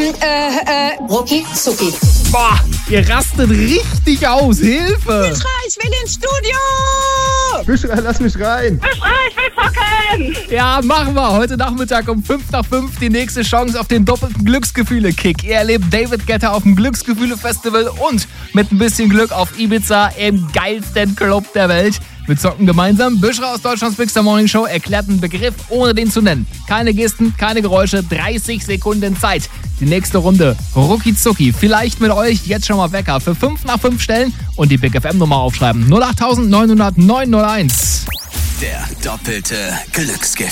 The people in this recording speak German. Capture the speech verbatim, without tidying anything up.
äh, äh, Rucki Zucki. Boah, ihr rastet richtig aus. Hilfe! Büschra, ich will ins Studio! Büschra, lass mich rein. Büschra, ich will zocken! Ja, machen wir. Heute Nachmittag um fünf nach fünf die nächste Chance auf den doppelten Glücksgefühle-Kick. Ihr erlebt David Guetta auf dem Glücksgefühle-Festival und mit ein bisschen Glück auf Ibiza im geilsten Club der Welt. Wir zocken gemeinsam. Büschra aus Deutschlands Big Star Morning Show erklärt einen Begriff, ohne den zu nennen. Keine Gesten, keine Geräusche, dreißig Sekunden Zeit. Die nächste Runde, Rucki Zucki. Vielleicht mit euch jetzt schon mal Wecker für fünf nach fünf stellen und die Big F M-Nummer aufschreiben. null acht neun null null neun null eins. Der doppelte Glücksgift.